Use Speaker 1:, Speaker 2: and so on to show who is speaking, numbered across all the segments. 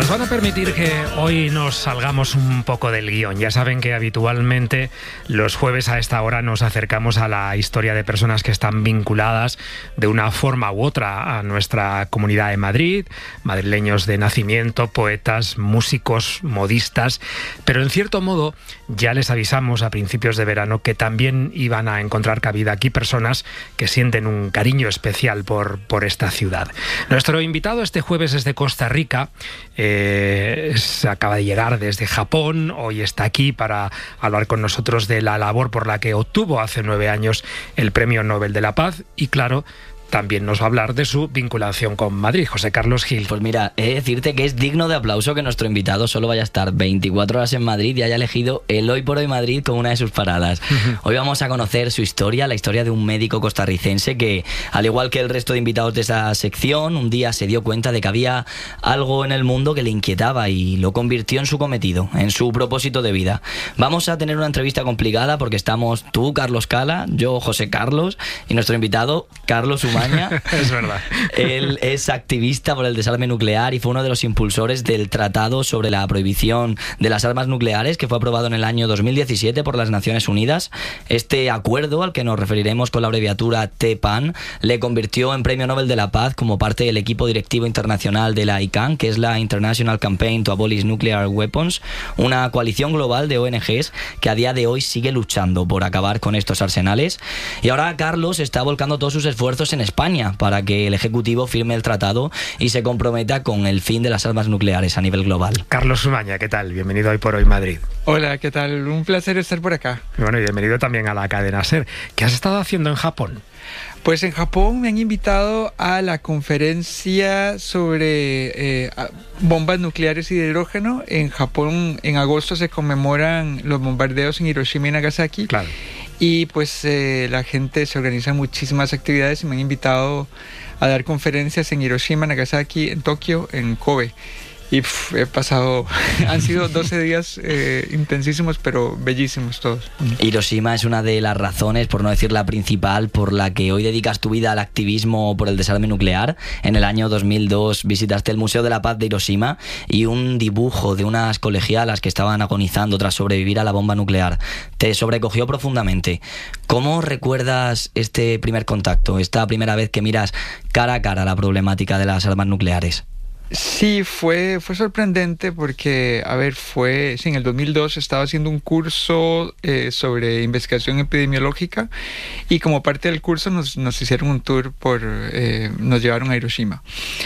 Speaker 1: van a permitir que hoy nos salgamos un poco del guión. Ya saben que habitualmente los jueves a esta hora nos acercamos a la historia de personas que están vinculadas de una forma u otra a nuestra comunidad de Madrid, madrileños de nacimiento, poetas, músicos, modistas, pero en cierto modo ya les avisamos a principios de verano que también iban a encontrar cabida aquí personas que sienten un cariño especial por esta ciudad. Nuestro invitado este jueves es de Costa Rica. Acaba de llegar desde Japón, hoy está aquí para hablar con nosotros de la labor por la que obtuvo hace 9 años el Premio Nobel de la Paz y, claro, también nos va a hablar de su vinculación con Madrid. José Carlos Gil.
Speaker 2: Pues mira, he de decirte que es digno de aplauso que nuestro invitado solo vaya a estar 24 horas en Madrid y haya elegido el Hoy por Hoy Madrid como una de sus paradas. Hoy vamos a conocer su historia, la historia de un médico costarricense que, al igual que el resto de invitados de esta sección, un día se dio cuenta de que había algo en el mundo que le inquietaba y lo convirtió en su cometido, en su propósito de vida. Vamos a tener una entrevista complicada porque estamos tú, Carlos Cala, yo, José Carlos, y nuestro invitado, Carlos Umaña.
Speaker 1: Es verdad.
Speaker 2: Él es activista por el desarme nuclear y fue uno de los impulsores del Tratado sobre la Prohibición de las Armas Nucleares, que fue aprobado en el año 2017 por las Naciones Unidas. Este acuerdo, al que nos referiremos con la abreviatura TPAN, le convirtió en Premio Nobel de la Paz como parte del equipo directivo internacional de la ICANN, que es la International Campaign to Abolish Nuclear Weapons, una coalición global de ONGs que a día de hoy sigue luchando por acabar con estos arsenales. Y ahora Carlos está volcando todos sus esfuerzos en España para que el Ejecutivo firme el tratado y se comprometa con el fin de las armas nucleares a nivel global.
Speaker 1: Carlos Umaña, ¿qué tal? Bienvenido Hoy por Hoy Madrid.
Speaker 3: Hola, ¿qué tal? Un placer estar por acá.
Speaker 1: Bueno, y bienvenido también a la cadena SER. ¿Qué has estado haciendo en Japón?
Speaker 3: Pues en Japón me han invitado a la conferencia sobre bombas nucleares y de hidrógeno. En Japón en agosto se conmemoran los bombardeos en Hiroshima y Nagasaki. Claro. Y pues la gente se organiza muchísimas actividades y me han invitado a dar conferencias en Hiroshima, Nagasaki, en Tokio, en Kobe. Y he pasado, han sido 12 días intensísimos, pero bellísimos todos.
Speaker 2: Hiroshima es una de las razones, por no decir la principal, por la que hoy dedicas tu vida al activismo por el desarme nuclear. En el año 2002 visitaste el Museo de la Paz de Hiroshima y un dibujo de unas colegialas que estaban agonizando tras sobrevivir a la bomba nuclear te sobrecogió profundamente. ¿Cómo recuerdas este primer contacto, esta primera vez que miras cara a cara la problemática de las armas nucleares?
Speaker 3: Sí, fue sorprendente porque, en el 2002 estaba haciendo un curso sobre investigación epidemiológica y como parte del curso nos hicieron un tour nos llevaron a Hiroshima.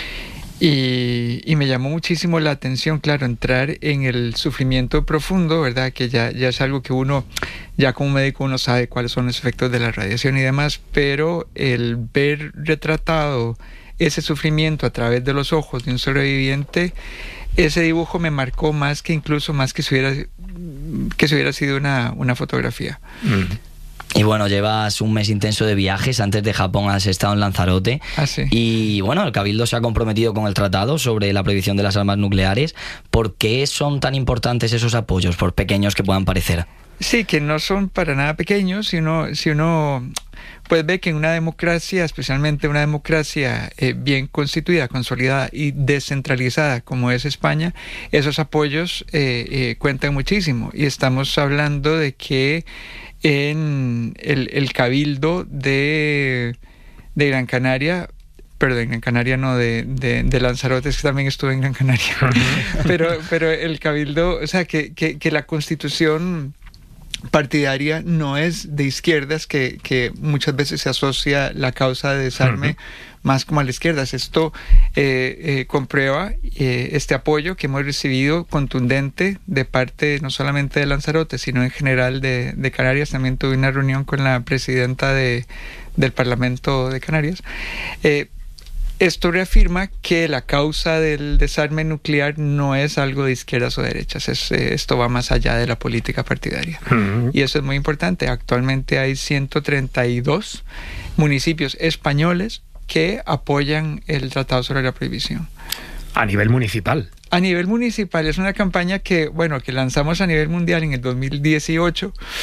Speaker 3: Y me llamó muchísimo la atención, claro, entrar en el sufrimiento profundo, ¿verdad? Que ya es algo que uno, ya como médico, uno sabe cuáles son los efectos de la radiación y demás, pero el ver retratado ese sufrimiento a través de los ojos de un sobreviviente, ese dibujo me marcó más que si hubiera sido una fotografía.
Speaker 2: Y bueno, llevas un mes intenso de viajes. Antes de Japón has estado en Lanzarote.
Speaker 3: Sí.
Speaker 2: Y bueno, el Cabildo se ha comprometido con el tratado sobre la prohibición de las armas nucleares. ¿Por qué son tan importantes esos apoyos, por pequeños que puedan parecer?
Speaker 3: Sí, que no son para nada pequeños. Si uno pues ve que en una democracia, especialmente una democracia bien constituida, consolidada y descentralizada como es España, esos apoyos cuentan muchísimo. Y estamos hablando de que en el Cabildo de Gran Canaria, perdón, en Canaria no, de Lanzarote, es que también estuve en Gran Canaria, pero el Cabildo, o sea, que la Constitución partidaria no es de izquierdas, que muchas veces se asocia la causa de desarme más como a la izquierda. Esto comprueba este apoyo que hemos recibido contundente de parte no solamente de Lanzarote, sino en general de Canarias. También tuve una reunión con la presidenta del Parlamento de Canarias. Esto reafirma que la causa del desarme nuclear no es algo de izquierdas o derechas. Esto va más allá de la política partidaria. Y eso es muy importante. Actualmente hay 132 municipios españoles que apoyan el Tratado sobre la Prohibición.
Speaker 1: A nivel municipal.
Speaker 3: A nivel municipal es una campaña que lanzamos a nivel mundial en el 2018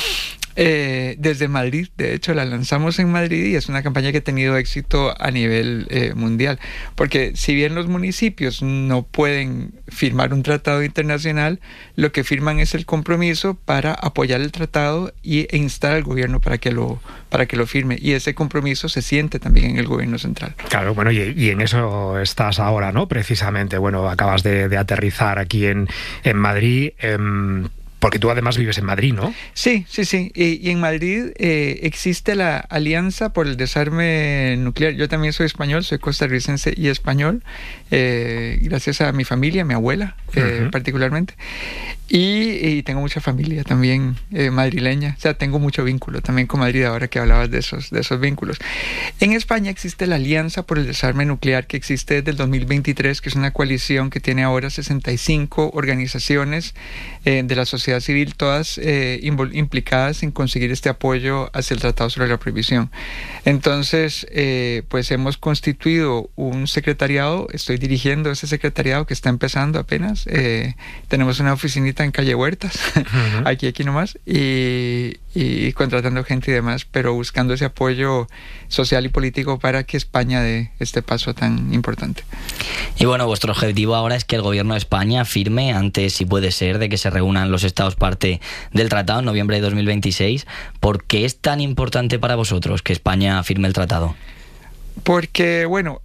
Speaker 3: Desde Madrid, de hecho la lanzamos en Madrid y es una campaña que ha tenido éxito a nivel mundial, porque si bien los municipios no pueden firmar un tratado internacional, lo que firman es el compromiso para apoyar el tratado e instar al gobierno para que lo firme, y ese compromiso se siente también en el gobierno central.
Speaker 1: Claro, bueno, y en eso estás ahora, ¿no? Precisamente, bueno, acabas de aterrizar aquí en Madrid. Porque tú además vives en Madrid, ¿no?
Speaker 3: Sí. Y en Madrid existe la Alianza por el Desarme Nuclear. Yo también soy español, soy costarricense y español, gracias a mi familia, mi abuela particularmente. Y tengo mucha familia también madrileña. O sea, tengo mucho vínculo también con Madrid, ahora que hablabas de esos vínculos. En España existe la Alianza por el Desarme Nuclear, que existe desde el 2023, que es una coalición que tiene ahora 65 organizaciones de la sociedad civil, todas implicadas en conseguir este apoyo hacia el Tratado sobre la Prohibición. Entonces, pues hemos constituido un secretariado, estoy dirigiendo ese secretariado que está empezando apenas. Tenemos una oficinita en calle Huertas, aquí nomás, y contratando gente y demás, pero buscando ese apoyo social y político para que España dé este paso tan importante.
Speaker 2: Y bueno, vuestro objetivo ahora es que el gobierno de España firme antes, si puede ser, de que se reúnan los estados parte del tratado en noviembre de 2026. ¿Por qué es tan importante para vosotros que España firme el tratado?
Speaker 3: Porque, bueno,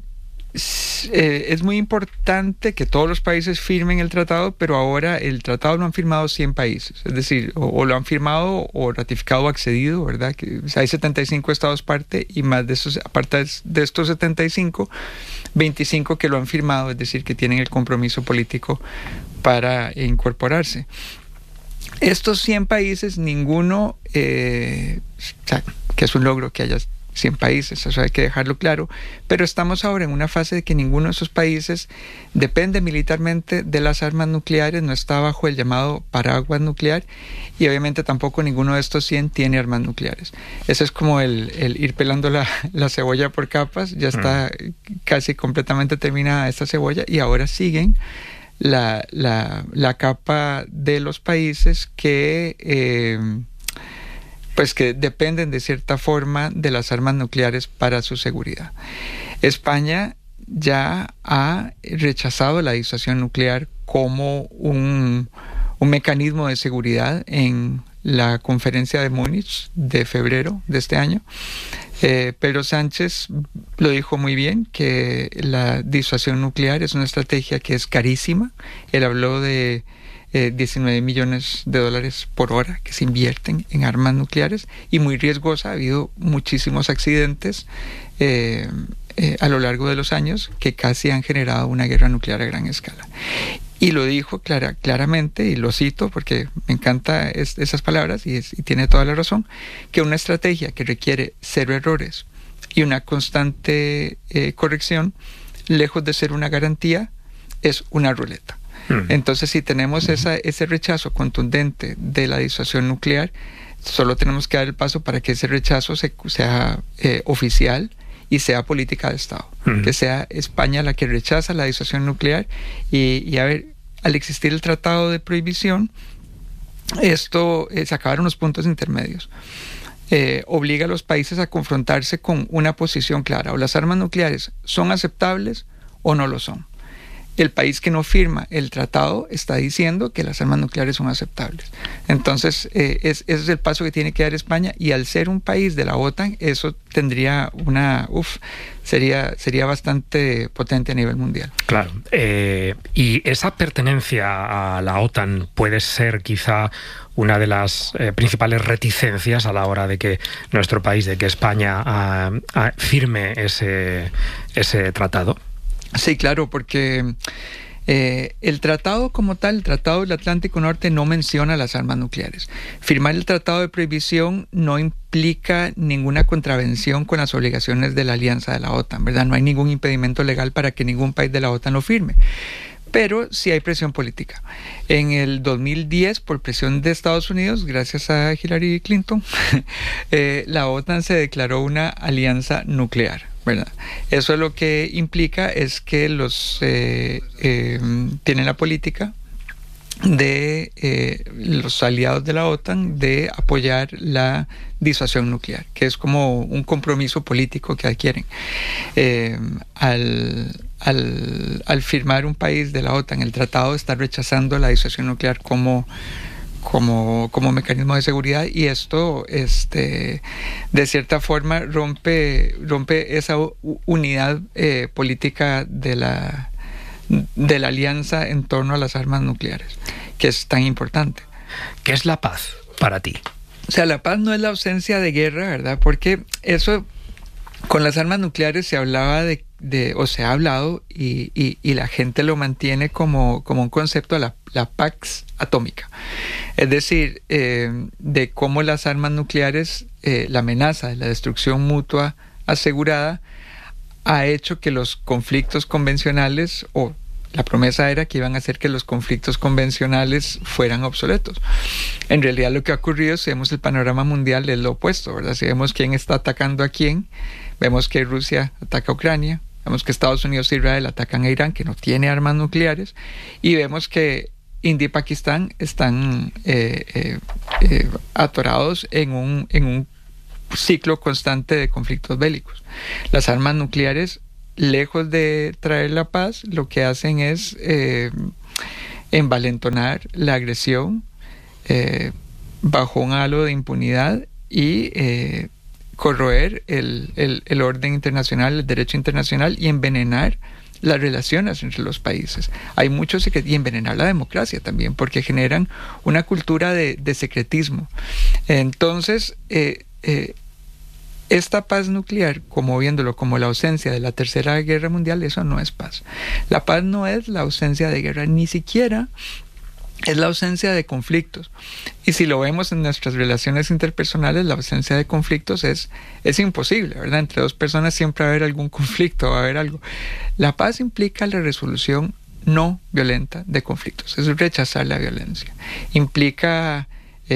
Speaker 3: es muy importante que todos los países firmen el tratado, pero ahora el tratado lo han firmado 100 países, es decir, o lo han firmado o ratificado o accedido, ¿verdad? Que, o sea, hay 75 estados parte, y más de esos, aparte de estos 75, 25 que lo han firmado, es decir, que tienen el compromiso político para incorporarse. Estos 100 países, ninguno, o sea, que es un logro que haya 100 países, eso hay que dejarlo claro, pero estamos ahora en una fase de que ninguno de esos países depende militarmente de las armas nucleares, no está bajo el llamado paraguas nuclear, y obviamente tampoco ninguno de estos 100 tiene armas nucleares. Eso es como el ir pelando la cebolla por capas, ya está casi completamente terminada esta cebolla, y ahora siguen la capa de los países que pues que dependen de cierta forma de las armas nucleares para su seguridad. España ya ha rechazado la disuasión nuclear como un mecanismo de seguridad en la conferencia de Múnich de febrero de este año. Pedro Sánchez lo dijo muy bien, que la disuasión nuclear es una estrategia que es carísima. Él habló de 19 millones de dólares por hora que se invierten en armas nucleares, y muy riesgosa. Ha habido muchísimos accidentes a lo largo de los años que casi han generado una guerra nuclear a gran escala. Y lo dijo claramente, y lo cito porque me encantan esas palabras, y tiene toda la razón, que una estrategia que requiere 0 errores y una constante corrección, lejos de ser una garantía, es una ruleta. Entonces, si tenemos ese rechazo contundente de la disuasión nuclear, solo tenemos que dar el paso para que ese rechazo sea oficial y sea política de Estado. Que sea España la que rechaza la disuasión nuclear. Y a ver, al existir el Tratado de Prohibición, esto se acabaron los puntos intermedios. Obliga a los países a confrontarse con una posición clara: o las armas nucleares son aceptables o no lo son. El país que no firma el tratado está diciendo que las armas nucleares son aceptables. Entonces, ese es el paso que tiene que dar España, y al ser un país de la OTAN, eso tendría sería bastante potente a nivel mundial.
Speaker 1: Claro. Y esa pertenencia a la OTAN puede ser quizá una de las principales reticencias a la hora de que nuestro país, de que España firme ese tratado.
Speaker 3: Sí, claro, porque el tratado como tal, el Tratado del Atlántico Norte, no menciona las armas nucleares. Firmar el Tratado de Prohibición no implica ninguna contravención con las obligaciones de la alianza de la OTAN, ¿verdad? No hay ningún impedimento legal para que ningún país de la OTAN lo firme. Pero sí hay presión política. En el 2010, por presión de Estados Unidos, gracias a Hillary Clinton, la OTAN se declaró una alianza nuclear, ¿verdad? Eso lo que implica es que tienen la política de los aliados de la OTAN de apoyar la disuasión nuclear, que es como un compromiso político que adquieren. Al firmar un país de la OTAN el tratado, está rechazando la disuasión nuclear como mecanismo de seguridad, y esto de cierta forma rompe esa unidad política de la alianza en torno a las armas nucleares, que es tan importante.
Speaker 1: ¿Qué es la paz para ti?
Speaker 3: O sea, la paz no es la ausencia de guerra, ¿verdad? Porque eso, con las armas nucleares se hablaba o se ha hablado, y la gente lo mantiene como un concepto, la pax atómica. Es decir, de cómo las armas nucleares, la amenaza de la destrucción mutua asegurada, ha hecho que los conflictos convencionales, o la promesa era que iban a hacer que los conflictos convencionales fueran obsoletos. En realidad lo que ha ocurrido, si vemos el panorama mundial, es lo opuesto, ¿verdad? Si vemos quién está atacando a quién, vemos que Rusia ataca a Ucrania, vemos que Estados Unidos e Israel atacan a Irán, que no tiene armas nucleares, y vemos que India y Pakistán están atorados en un ciclo constante de conflictos bélicos. Las armas nucleares, lejos de traer la paz, lo que hacen es envalentonar la agresión bajo un halo de impunidad, y corroer el orden internacional, el derecho internacional, y envenenar las relaciones entre los países. Hay muchos secretos, y envenenar la democracia también, porque generan una cultura de secretismo. Entonces, esta paz nuclear, como viéndolo como la ausencia de la Tercera Guerra Mundial, eso no es paz. La paz no es la ausencia de guerra, ni siquiera es la ausencia de conflictos. Y si lo vemos en nuestras relaciones interpersonales, la ausencia de conflictos es imposible, ¿verdad? Entre dos personas siempre va a haber algún conflicto, va a haber algo. La paz implica la resolución no violenta de conflictos, es rechazar la violencia. Implica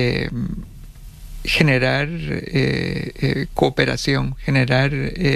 Speaker 3: generar cooperación, generar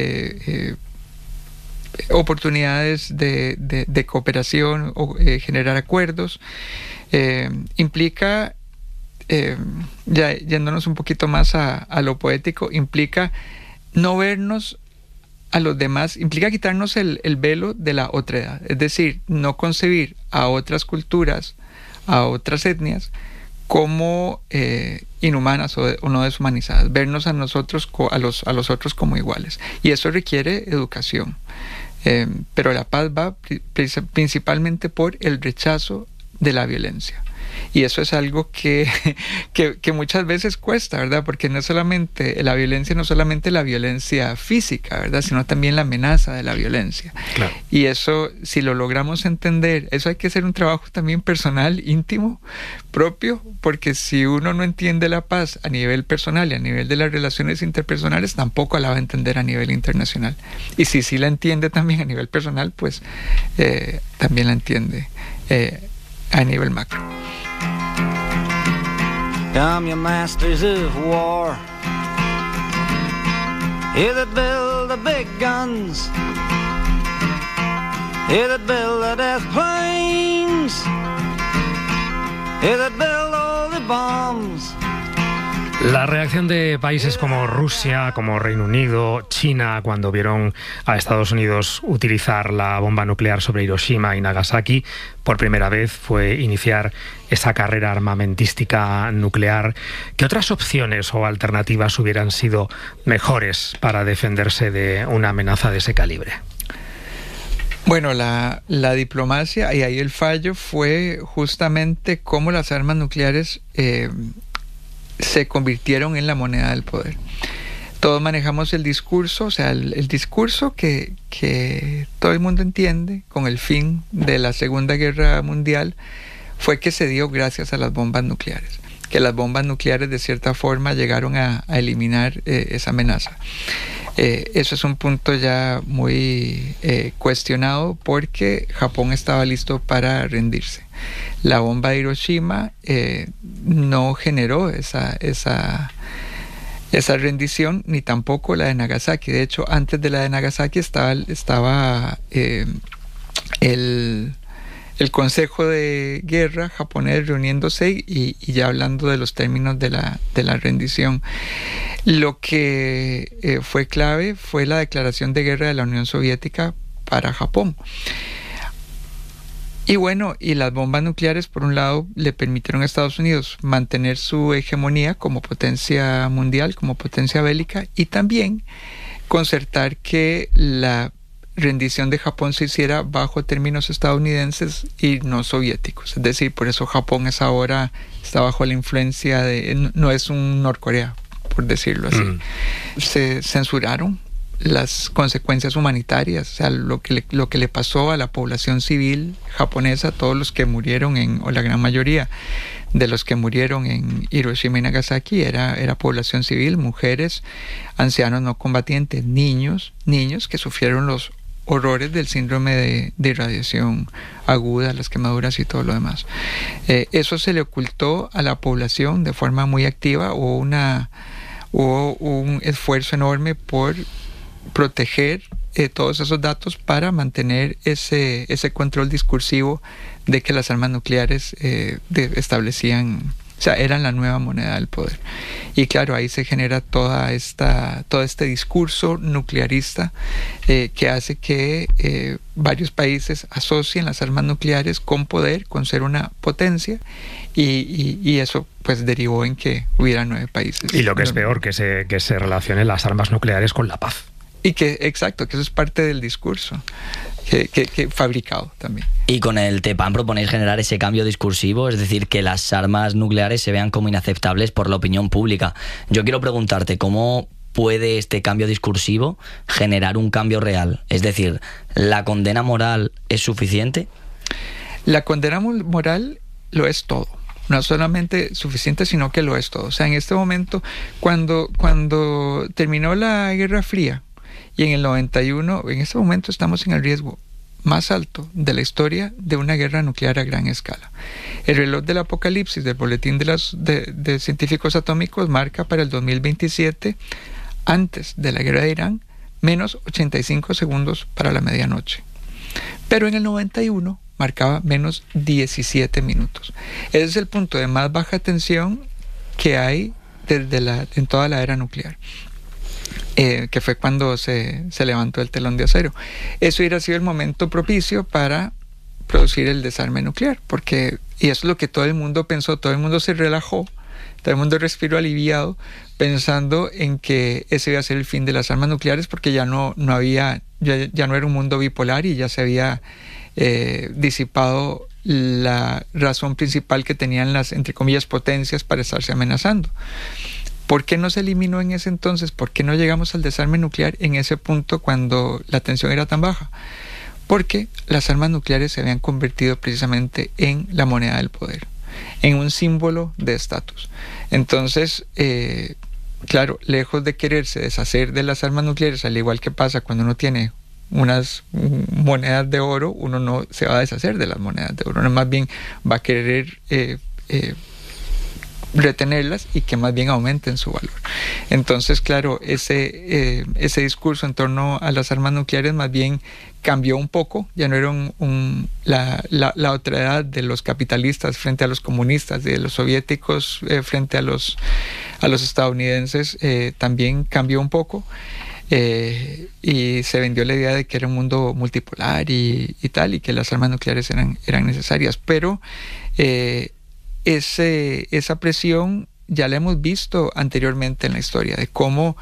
Speaker 3: oportunidades de cooperación, o generar acuerdos. Implica, ya yéndonos un poquito más a lo poético, implica no vernos a los demás, implica quitarnos el velo de la otredad, es decir, no concebir a otras culturas, a otras etnias, como inhumanas o no deshumanizadas, vernos a nosotros, a los otros, como iguales. Y eso requiere educación. Pero la paz va principalmente por el rechazo de la violencia. Y eso es algo que muchas veces cuesta, ¿verdad? Porque no solamente la violencia física, ¿verdad? Sino también la amenaza de la violencia.
Speaker 1: Claro.
Speaker 3: Y eso, si lo logramos entender, eso hay que hacer un trabajo también personal, íntimo, propio, porque si uno no entiende la paz a nivel personal y a nivel de las relaciones interpersonales, tampoco la va a entender a nivel internacional. Y si sí la entiende también a nivel personal, pues también la entiende a nivel macro.
Speaker 4: Come, you masters of war, you that build the big guns, you that build the death planes, you that build all the bombs.
Speaker 1: La reacción de países como Rusia, como Reino Unido, China, cuando vieron a Estados Unidos utilizar la bomba nuclear sobre Hiroshima y Nagasaki, por primera vez fue iniciar esa carrera armamentística nuclear. ¿Qué otras opciones o alternativas hubieran sido mejores para defenderse de una amenaza de ese calibre?
Speaker 3: Bueno, la diplomacia, y ahí el fallo fue justamente cómo las armas nucleares se convirtieron en la moneda del poder. Todos manejamos el discurso, o sea, el discurso que todo el mundo entiende con el fin de la Segunda Guerra Mundial fue que se dio gracias a las bombas nucleares, que las bombas nucleares de cierta forma llegaron a eliminar esa amenaza. Eso es un punto ya muy cuestionado, porque Japón estaba listo para rendirse. La bomba de Hiroshima no generó esa rendición, ni tampoco la de Nagasaki. De hecho, antes de la de Nagasaki estaba el Consejo de Guerra japonés reuniéndose y ya hablando de los términos de la rendición. Lo que fue clave fue la declaración de guerra de la Unión Soviética para Japón. Y bueno, y las bombas nucleares, por un lado, le permitieron a Estados Unidos mantener su hegemonía como potencia mundial, como potencia bélica, y también concertar que la rendición de Japón se hiciera bajo términos estadounidenses y no soviéticos. Es decir, por eso Japón está bajo la influencia no es un Norcorea, por decirlo así. Se censuraron las consecuencias humanitarias, o sea, lo que le pasó a la población civil japonesa, todos los que murieron o la gran mayoría de los que murieron en Hiroshima y Nagasaki era población civil, mujeres, ancianos no combatientes, niños que sufrieron los horrores del síndrome de irradiación aguda, las quemaduras y todo lo demás. Eso se le ocultó a la población de forma muy activa. Hubo un esfuerzo enorme por proteger todos esos datos para mantener ese control discursivo de que las armas nucleares establecían, o sea, eran la nueva moneda del poder. Y claro, ahí se genera todo este discurso nuclearista que hace que varios países asocien las armas nucleares con poder, con ser una potencia, y eso pues derivó en que hubiera 9 países.
Speaker 1: Y lo que es peor, que se relacionen las armas nucleares con la paz.
Speaker 3: Y que eso es parte del discurso que fabricado también.
Speaker 2: Y con el TEPAN proponéis generar ese cambio discursivo, es decir, que las armas nucleares se vean como inaceptables por la opinión pública. Yo quiero preguntarte, ¿cómo puede este cambio discursivo generar un cambio real? Es decir, ¿la condena moral es suficiente?
Speaker 3: La condena moral lo es todo. No solamente suficiente, sino que lo es todo. O sea, en este momento, cuando terminó la Guerra Fría, y en el 91, en este momento estamos en el riesgo más alto de la historia de una guerra nuclear a gran escala. El reloj del apocalipsis del Boletín de Científicos Atómicos marca para el 2027, antes de la guerra de Irán, menos 85 segundos para la medianoche. Pero en el 91 marcaba menos 17 minutos. Ese es el punto de más baja tensión que hay en toda la era nuclear. Que fue cuando se levantó el telón de acero. Eso hubiera sido el momento propicio para producir el desarme nuclear, y eso es lo que todo el mundo pensó, todo el mundo se relajó, todo el mundo respiró aliviado, pensando en que ese iba a ser el fin de las armas nucleares, porque ya no era un mundo bipolar y ya se había disipado la razón principal que tenían las, entre comillas, potencias para estarse amenazando. ¿Por qué no se eliminó en ese entonces? ¿Por qué no llegamos al desarme nuclear en ese punto cuando la tensión era tan baja? Porque las armas nucleares se habían convertido precisamente en la moneda del poder, en un símbolo de estatus. Entonces, claro, lejos de quererse deshacer de las armas nucleares, al igual que pasa cuando uno tiene unas monedas de oro, uno no se va a deshacer de las monedas de oro, uno más bien va a querer retenerlas y que más bien aumenten su valor. Entonces, claro, ese discurso en torno a las armas nucleares más bien cambió un poco, ya no era la otra edad de los capitalistas frente a los comunistas, de los soviéticos frente a los estadounidenses, también cambió un poco. Y se vendió la idea de que era un mundo multipolar y tal, y que las armas nucleares eran necesarias, pero esa presión ya la hemos visto anteriormente en la historia, de cómo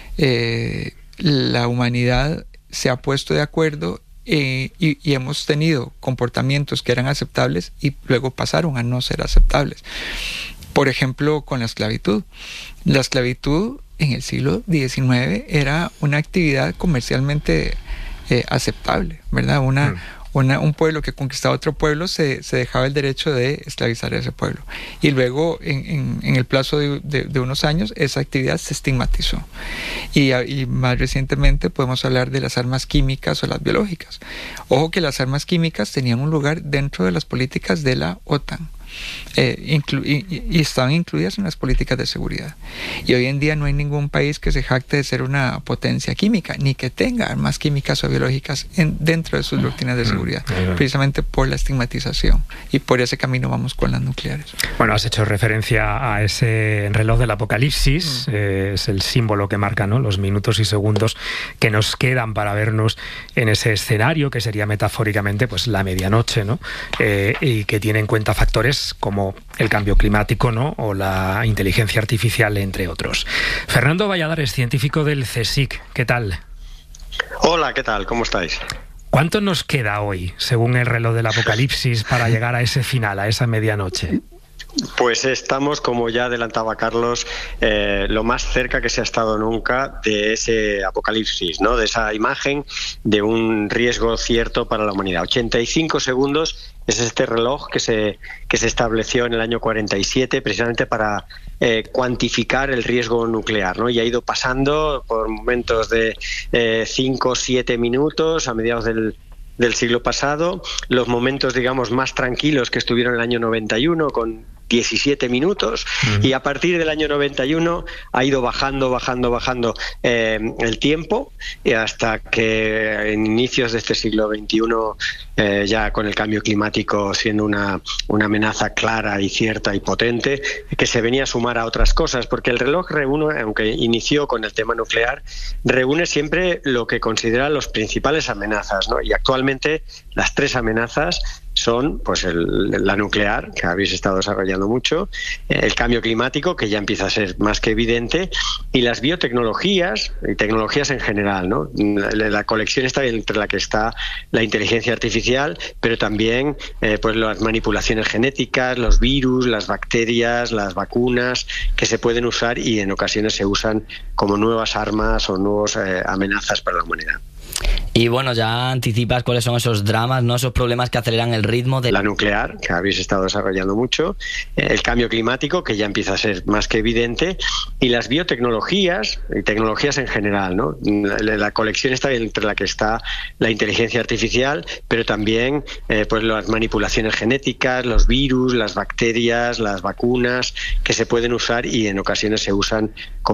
Speaker 3: la humanidad se ha puesto de acuerdo y hemos tenido comportamientos que eran aceptables y luego pasaron a no ser aceptables. Por ejemplo, con la esclavitud. La esclavitud en el siglo XIX era una actividad comercialmente aceptable, ¿verdad? Un pueblo que conquistaba otro pueblo se dejaba el derecho de esclavizar a ese pueblo. Y luego, en el plazo de unos años, esa actividad se estigmatizó. Y más recientemente podemos hablar de las armas químicas o las biológicas. Ojo que las armas químicas tenían un lugar dentro de las políticas de la OTAN. y estaban incluidas en las políticas de seguridad. Y hoy en día no hay ningún país que se jacte de ser una potencia química, ni que tenga armas químicas o biológicas dentro de sus rutinas de seguridad, precisamente por la estigmatización. Y por ese camino vamos con las nucleares.
Speaker 1: Bueno, has hecho referencia a ese reloj del apocalipsis, es el símbolo que marca, ¿no?, los minutos y segundos que nos quedan para vernos en ese escenario que sería metafóricamente pues la medianoche, ¿no? Y que tiene en cuenta factores como el cambio climático, ¿no?, o la inteligencia artificial, entre otros. Fernando Valladares, científico del CSIC, ¿qué tal?
Speaker 5: Hola, ¿qué tal? ¿Cómo estáis?
Speaker 1: ¿Cuánto nos queda hoy, según el reloj del apocalipsis, para llegar a ese final, a esa medianoche?
Speaker 5: Pues estamos, como ya adelantaba Carlos, lo más cerca que se ha estado nunca de ese apocalipsis, ¿no?, de esa imagen de un riesgo cierto para la humanidad. 85 segundos es este reloj que se estableció en el año 47 precisamente para cuantificar el riesgo nuclear, ¿no? Y ha ido pasando por momentos de 5 o 7 minutos a mediados del siglo pasado, los momentos, digamos, más tranquilos que estuvieron en el año 91 con 17 minutos, y a partir del año 91 ha ido bajando el tiempo, y hasta que en inicios de este siglo XXI, ya con el cambio climático siendo una amenaza clara y cierta y potente, que se venía a sumar a otras cosas, porque el reloj reúne, aunque inició con el tema nuclear, reúne siempre lo que considera las principales amenazas, ¿no? Y actualmente las 3 amenazas son pues la nuclear, que habéis estado desarrollando mucho, el cambio climático, que ya empieza a ser más que evidente, y las biotecnologías y tecnologías en general, ¿no? La colección está entre la que está la inteligencia artificial, pero también pues las manipulaciones genéticas, los virus, las bacterias, las vacunas, que se pueden usar y en ocasiones se usan como nuevas armas o nuevas amenazas para la humanidad.
Speaker 2: Y bueno, ya anticipas cuáles son esos dramas, ¿no?, esos problemas que aceleran el ritmo de
Speaker 5: la nuclear, que habéis estado desarrollando mucho, el cambio climático, que ya empieza a ser más que evidente, y las biotecnologías y tecnologías en general, ¿no? La colección está entre la que está la inteligencia artificial, pero también pues las manipulaciones genéticas, los virus, las bacterias, las vacunas, que se pueden usar y en ocasiones se usan como